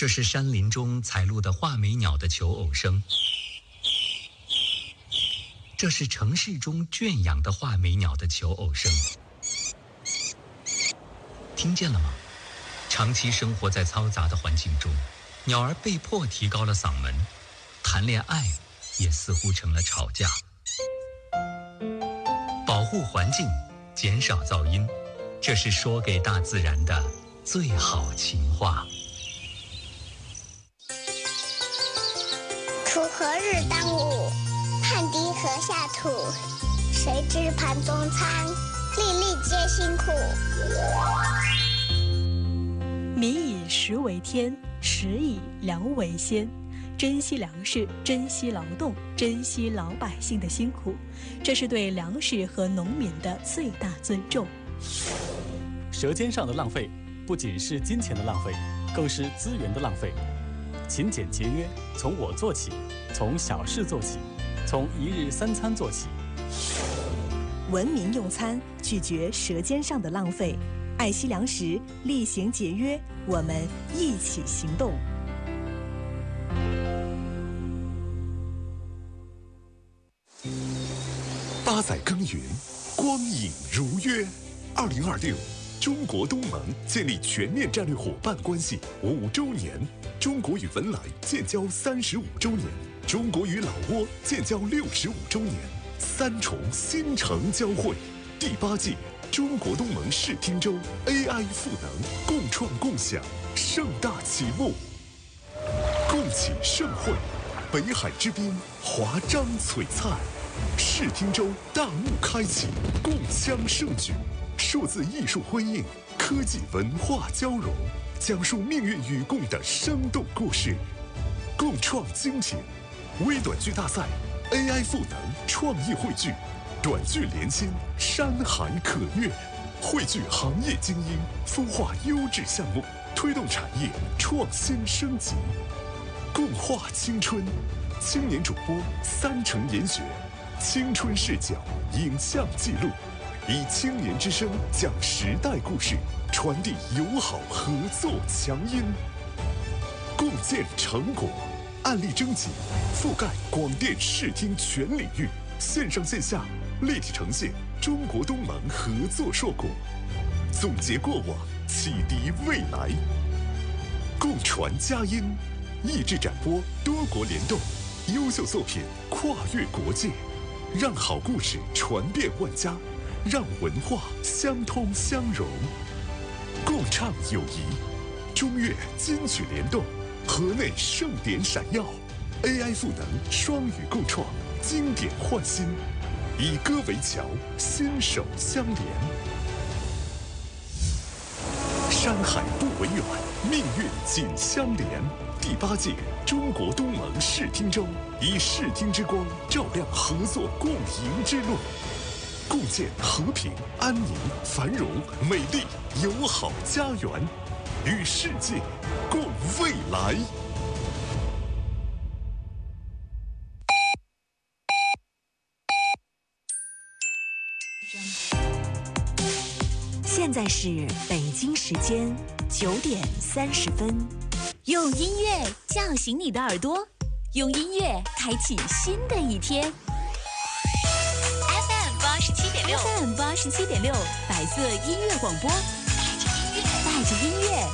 这是山林中采录的画眉鸟的求偶声。这是城市中圈养的画眉鸟的求偶声。听见了吗？长期生活在嘈杂的环境中，鸟儿被迫提高了嗓门，谈恋爱也似乎成了吵架。保护环境，减少噪音，这是说给大自然的最好情话。 锄禾日当午，汗滴禾下土。谁知盘中餐，粒粒皆辛苦。 民以食为天，食以粮为先。珍惜粮食，珍惜劳动，珍惜老百姓的辛苦，这是对粮食和农民的最大尊重。 舌尖上的浪费，不仅是金钱的浪费，更是资源的浪费。勤俭节约，从我做起，从小事做起，从一日3餐做起。 文明用餐，拒绝舌尖上的浪费，爱惜粮食，厉行节约，我们一起行动。 8载耕耘，光影如约。2026，中国东盟建立全面战略伙伴关系5周年，中国与文莱建交35周年，中国与老挝建交65周年，3重新城交汇。第8届中国东盟视听周 AI 赋能共创共享盛大启幕，共启盛会，北海之滨华章璀璨。视听周大幕开启，共襄盛举，数字艺术辉映，科技文化交融，讲述命运与共的生动故事。共创精品微短剧大赛 AI 赋能创意汇聚，短剧连心，山海可阅，汇聚行业精英，孵化优质项目，推动产业创新升级。共话青春，青年主播3城研学，青春视角影像记录，以青年之声讲时代故事，传递友好合作强音。共建成果，案例征集，覆盖广电视听全领域，线上线下立体呈现中国东盟合作硕果，总结过往，启迪未来。共传佳音，益智展播多国联动，优秀作品跨越国界，让好故事传遍万家，让文化相通相融。共唱友谊，中越金曲联动，河内盛典闪耀。AI 赋能双语共创，经典焕新，以歌为桥，心手相连。山海不为远，命运紧相连。第8届中国东盟视听周，以视听之光照亮合作共赢之路，共建和平、安宁、繁荣、美丽、友好家园，与世界共未来。 现在是北京时间9点30分。 用音乐叫醒你的耳朵，用音乐开启新的一天。FM 87.6，白色音乐广播，带着音乐